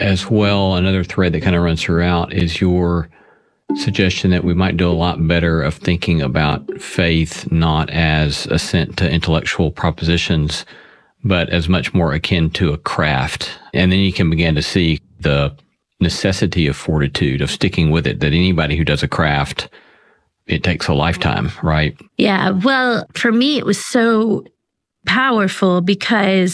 as well, another thread that kind of runs throughout is your suggestion that we might do a lot better of thinking about faith not as assent to intellectual propositions, but as much more akin to a craft. And then you can begin to see the necessity of fortitude, of sticking with it, that anybody who does a craft, it takes a lifetime, right? Yeah. Well, for me, it was so powerful because,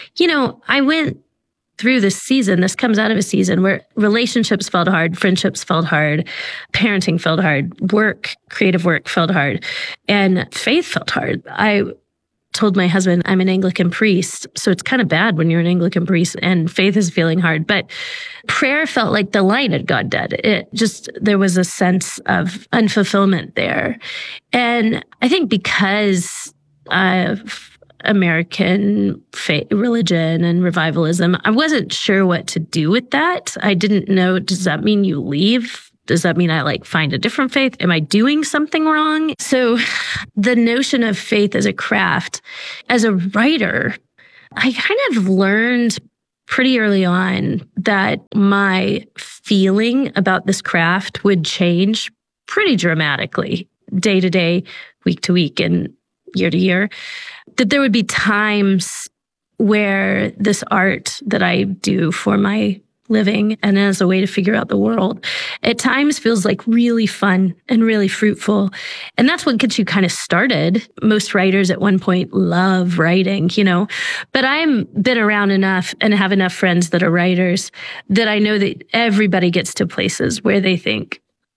I went through this season. This comes out of a season where relationships felt hard, friendships felt hard, parenting felt hard, creative work felt hard, and faith felt hard. I told my husband I'm an Anglican priest, so it's kind of bad when you're an Anglican priest and faith is feeling hard. But prayer felt like the light had gone dead. There was a sense of unfulfillment there. And I think because of American faith, religion and revivalism, I wasn't sure what to do with that. I didn't know, does that mean you leave? Does that mean I find a different faith? Am I doing something wrong? So the notion of faith as a craft, as a writer, I kind of learned pretty early on that my feeling about this craft would change pretty dramatically, day to day, week to week, and year to year. That there would be times where this art that I do for my living and as a way to figure out the world, at times feels like really fun and really fruitful. And that's what gets you kind of started. Most writers at one point love writing, but I'm been around enough and have enough friends that are writers that I know that everybody gets to places where they think,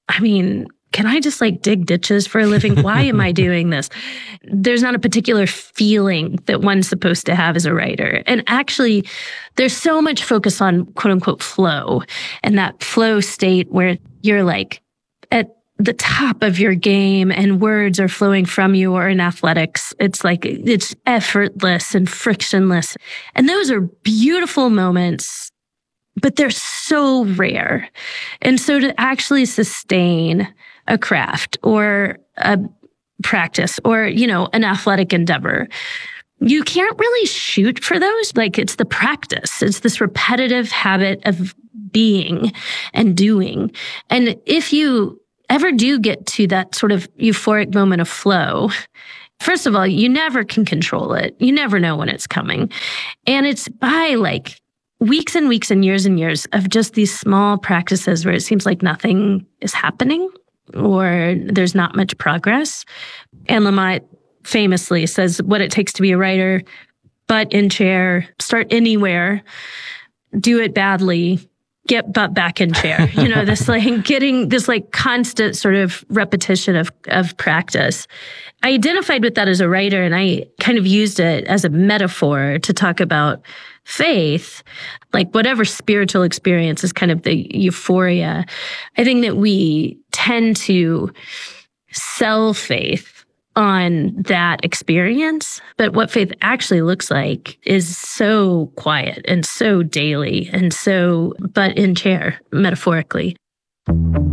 can I just dig ditches for a living? Why am I doing this? There's not a particular feeling that one's supposed to have as a writer. And actually, there's so much focus on quote unquote flow, and that flow state where you're at the top of your game and words are flowing from you, or in athletics, it's effortless and frictionless. And those are beautiful moments, but they're so rare. And so to actually sustain a craft or a practice or, an athletic endeavor, you can't really shoot for those. It's the practice. It's this repetitive habit of being and doing. And if you ever do get to that sort of euphoric moment of flow, first of all, you never can control it. You never know when it's coming. And it's by weeks and weeks and years of just these small practices where it seems like nothing is happening or there's not much progress. Anne Lamott famously says what it takes to be a writer: butt in chair, start anywhere, do it badly, get butt back in chair. Getting this constant sort of repetition of practice. I identified with that as a writer, and I kind of used it as a metaphor to talk about faith, whatever spiritual experience is kind of the euphoria. I think that we tend to sell faith on that experience, but what faith actually looks like is so quiet and so daily and so butt in chair, metaphorically.